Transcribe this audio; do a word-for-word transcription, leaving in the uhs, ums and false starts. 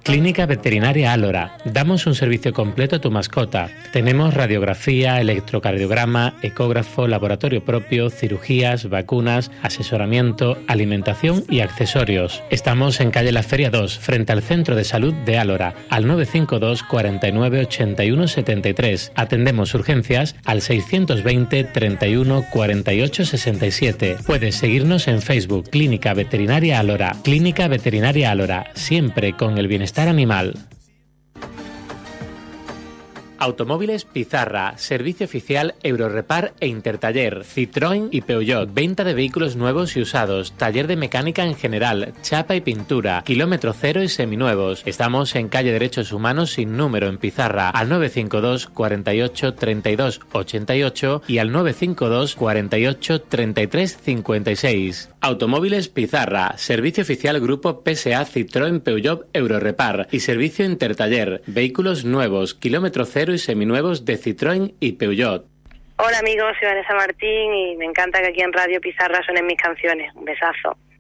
Clínica Veterinaria Álora. Damos un servicio completo a tu mascota. Tenemos radiografía, electrocardiograma, ecógrafo, laboratorio propio, cirugías, vacunas, asesoramiento, alimentación y accesorios. Estamos en calle La Feria dos, frente al Centro de Salud de Álora, al nueve cinco dos, cuarenta y nueve, ochenta y uno setenta y tres. Atendemos urgencias al seiscientos veinte, treinta y uno, cuarenta y ocho, sesenta y siete. Puedes seguirnos en Facebook, Clínica Veterinaria Álora. Clínica Veterinaria Álora, siempre con el bienestar animal. Automóviles Pizarra, servicio oficial Eurorepar e Intertaller, Citroën y Peugeot, venta de vehículos nuevos y usados, taller de mecánica en general, chapa y pintura, kilómetro cero y seminuevos. Estamos en calle Derechos Humanos sin número en Pizarra, al nueve cinco dos, cuarenta y ocho, treinta y dos, ochenta y ocho y al nueve cinco dos, cuarenta y ocho, treinta y tres, cincuenta y seis. Automóviles Pizarra, servicio oficial Grupo P S A Citroën Peugeot Eurorepar y servicio Intertaller, vehículos nuevos, kilómetro cero y seminuevos de Citroën y Peugeot. Hola amigos, soy Vanessa Martín y me encanta que aquí en Radio Pizarra suenen mis canciones. Un besazo.